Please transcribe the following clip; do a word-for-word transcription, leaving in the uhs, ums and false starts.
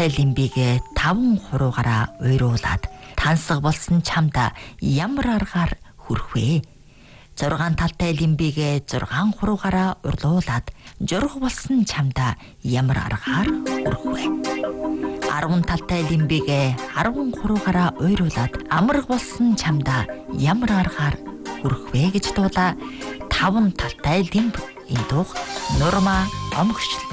талтай лимбигээ таван хуруугаараа уйруулад тансаг болсон чамда ямар аргаар хүрэх вэ? зургаан талтай лимбигээ зургаан хуруугаараа урлуулад журх болсон чамда ямар аргаар хүрэх вэ? арван талтай лимбигээ арван хуруугаараа уйруулад амраг болсон чамда ямар аргаар хүрэх вэ гэж дуулаа. таван талтай лимб энэ дууг Нурма Омгшил